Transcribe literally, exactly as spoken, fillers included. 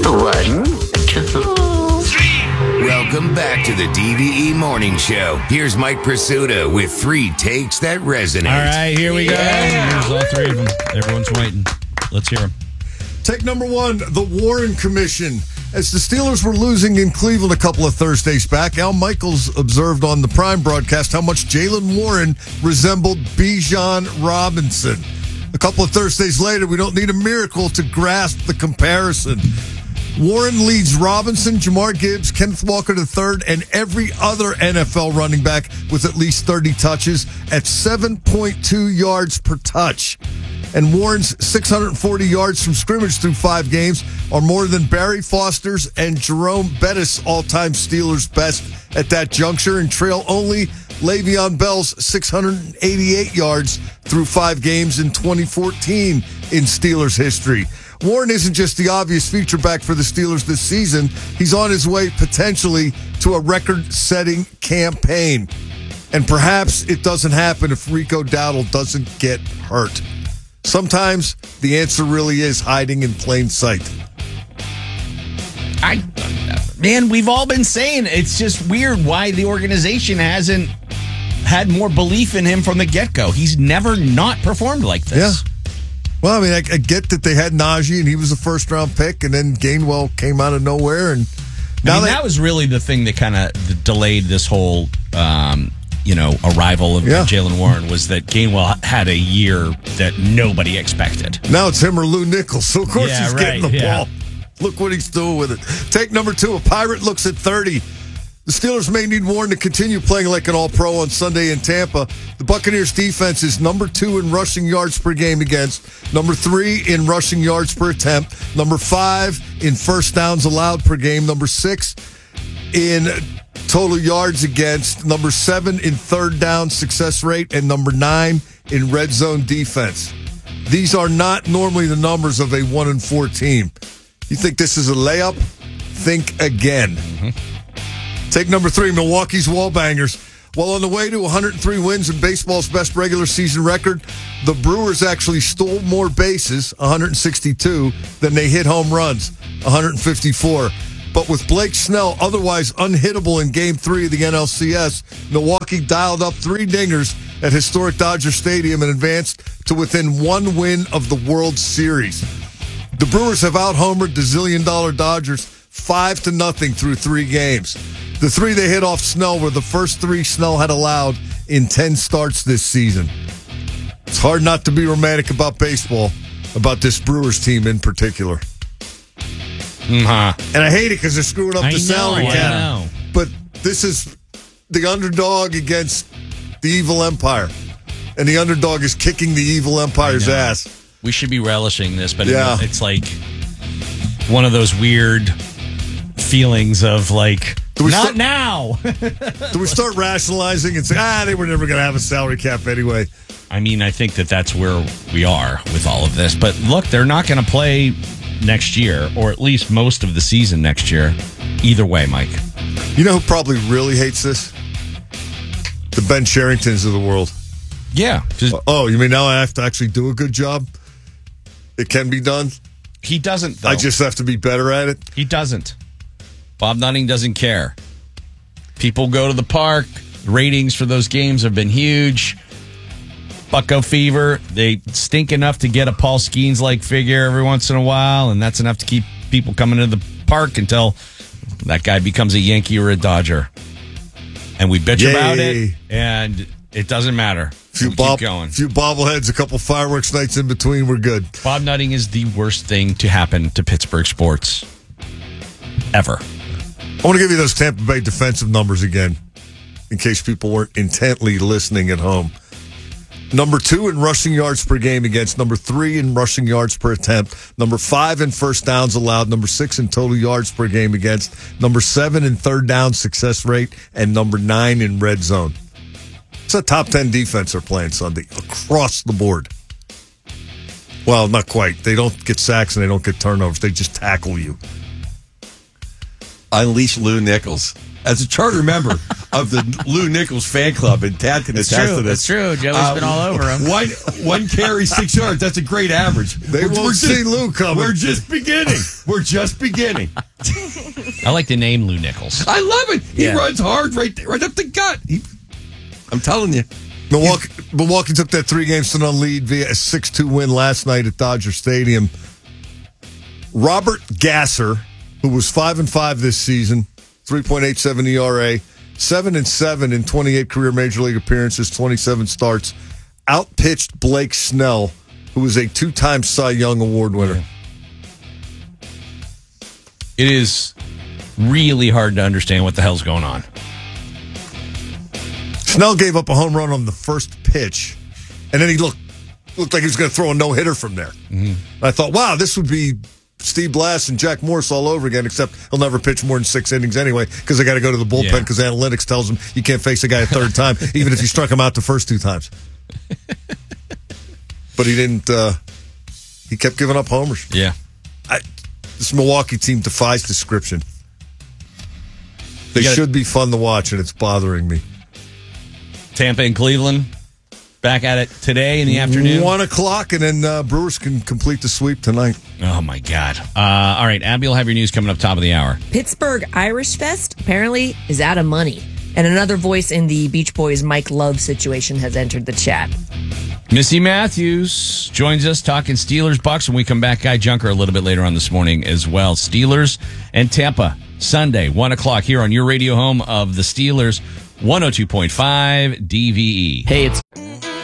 One, two, three. Welcome back to the D V E Morning Show. Here's Mike Prisuta with three takes that resonate. All right, here we go. Yeah. Here's all three of them. Everyone's waiting. Let's hear them. Take number one, the Warren Commission. As the Steelers were losing in Cleveland a couple of Thursdays back, Al Michaels observed on the Prime broadcast how much Jaylen Warren resembled Bijan Robinson. A couple of Thursdays later, we don't need a miracle to grasp the comparison. Warren leads Robinson, Jamar Gibbs, Kenneth Walker the third, and every other N F L running back with at least thirty touches at seven point two yards per touch. And Warren's six hundred forty yards from scrimmage through five games are more than Barry Foster's and Jerome Bettis' all-time Steelers best at that juncture, and trail only Le'Veon Bell's six hundred eighty-eight yards through five games in twenty fourteen in Steelers history. Warren isn't just the obvious feature back for the Steelers this season. He's on his way potentially to a record-setting campaign. And perhaps it doesn't happen if Rico Dowdle doesn't get hurt. Sometimes the answer really is hiding in plain sight. I, man, we've all been saying it's just weird why the organization hasn't had more belief in him from the get-go. He's never not performed like this. Yeah. Well, I mean, I, I get that they had Najee and he was a first-round pick, and then Gainwell came out of nowhere. And now I mean, they, that was really the thing that kind of delayed this whole, um, you know, arrival of Yeah. Jaylen Warren was that Gainwell had a year that nobody expected. now it's him or Lou Nichols, so of course Yeah, he's getting right, the yeah. ball. Look what he's doing with it. Take number two, a Pirate looks at thirty. The Steelers may need Warren to continue playing like an all-pro on Sunday in Tampa. The Buccaneers' defense is number two in rushing yards per game against, number three in rushing yards per attempt, number five in first downs allowed per game, number six in total yards against, number seven in third down success rate, and number nine in red zone defense. These are not normally the numbers of a one and four team. You think this is a layup? Think again. Mm-hmm. Take number three, Milwaukee's Wallbangers. While on the way to one hundred three wins and baseball's best regular season record, the Brewers actually stole more bases, one hundred sixty-two, than they hit home runs, one hundred fifty-four. But with Blake Snell otherwise unhittable in Game three of the N L C S, Milwaukee dialed up three dingers at historic Dodger Stadium and advanced to within one win of the World Series. The Brewers have out-homered the zillion-dollar Dodgers five to nothing through three games. The three they hit off Snell were the first three Snell had allowed in ten starts this season. It's hard not to be romantic about baseball, about this Brewers team in particular. Mm-hmm. And I hate it because they're screwing up I the know, salary I cap. know. But this is the underdog against the evil empire. And the underdog is kicking the evil empire's know. ass. We should be relishing this, but Yeah. it's like one of those weird feelings of like, Do we not start- now. Do we start rationalizing and say, ah, they were never going to have a salary cap anyway? I mean, I think that that's where we are with all of this. But look, they're not going to play next year, or at least most of the season next year. Either way, Mike. You know who probably really hates this? The Ben Sherringtons of the world. Yeah. Just, Oh, you mean now I have to actually do a good job? It can be done? he doesn't, though. I just have to be better at it? He doesn't. Bob Nutting doesn't care. People go to the park. Ratings for those games have been huge. Bucko Fever, they stink enough to get a Paul Skeens-like figure every once in a while, and that's enough to keep people coming to the park until that guy becomes a Yankee or a Dodger. And we bitch Yay. about it, and it doesn't matter. Few, we bob- keep going. few bobbleheads, a couple fireworks nights in between, we're good. Bob Nutting is the worst thing to happen to Pittsburgh sports ever. I want to give you those Tampa Bay defensive numbers again, in case people weren't intently listening at home. Number two in rushing yards per game against, number three in rushing yards per attempt, number five in first downs allowed, number six in total yards per game against, number seven in third down success rate, and number nine in red zone. It's a top ten defense they're playing Sunday across the board. Well, not quite. They don't get sacks and they don't get turnovers. They just tackle you. Unleash Lou Nichols. as a charter member of the Lou Nichols fan club, and Tad can attest true. to this. It's true. Joey's been all over him. One, one carry, six yards. That's a great average. They We're- won't we're see just- Lou coming. We're just beginning. We're just beginning. I like the name Lou Nichols. I love it. He Yeah. runs hard right right up the gut. He, I'm telling you. Milwaukee, Milwaukee took that three games to none lead via a six two win last night at Dodger Stadium. Robert Gasser, who was five and five this season, three point eight seven E R A, seven and seven in twenty-eight career major league appearances, twenty-seven starts, outpitched Blake Snell, who was a two-time Cy Young Award winner. It is really hard to understand what the hell's going on. Snell gave up a home run on the first pitch, and then he looked looked like he was going to throw a no-hitter from there. Mm-hmm. I thought, wow, this would be Steve Blass and Jack Morris all over again, except he'll never pitch more than six innings anyway because they got to go to the bullpen because Yeah. analytics tells him you can't face a guy a third time, even if you struck him out the first two times. But he didn't. Uh, he kept giving up homers. Yeah. I, this Milwaukee team defies description. They gotta- should be fun to watch, and it's bothering me. Tampa and Cleveland back at it today in the afternoon. One o'clock, and then uh, Brewers can complete the sweep tonight. Oh, my God. Uh, all right, Abby will have your news coming up top of the hour. Pittsburgh Irish Fest apparently is out of money. And another voice in the Beach Boys Mike Love situation has entered the chat. Missy Matthews joins us talking Steelers Bucks when we come back. Guy Junker a little bit later on this morning as well. Steelers and Tampa Sunday, one o'clock here on your radio home of the Steelers, one oh two point five D V E. Hey, it's